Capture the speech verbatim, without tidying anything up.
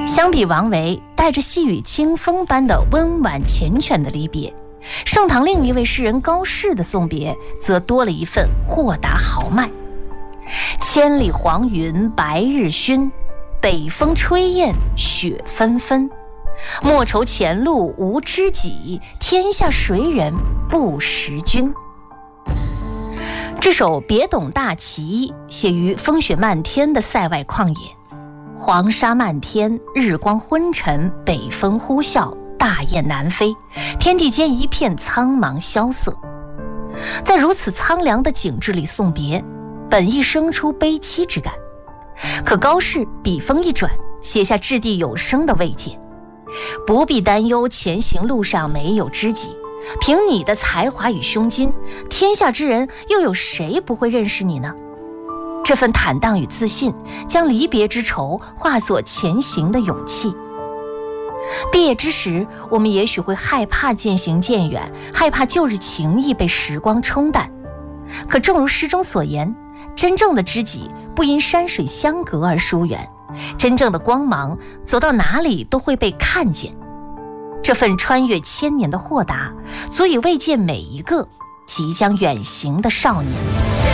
相比王维带着细雨清风般的温婉缱绻的离别，盛唐另一位诗人高适的送别则多了一份豁达豪迈。千里黄云白日曛，北风吹雁雪纷纷。莫愁前路无知己，天下谁人不识君。这首《别董大旗》写于风雪漫天的塞外旷野，黄沙漫天，日光昏沉，北风呼啸，大雁南飞，天地间一片苍茫萧瑟。在如此苍凉的景致里送别，本意生出悲戚之感，可高适笔锋一转，写下掷地有声的慰藉。不必担忧前行路上没有知己，凭你的才华与胸襟，天下之人又有谁不会认识你呢？这份坦荡与自信，将离别之愁化作前行的勇气。毕业之时，我们也许会害怕渐行渐远，害怕旧日情谊被时光冲淡。可正如诗中所言，真正的知己不因山水相隔而疏远，真正的光芒走到哪里都会被看见。这份穿越千年的豁达，足以慰藉每一个即将远行的少年。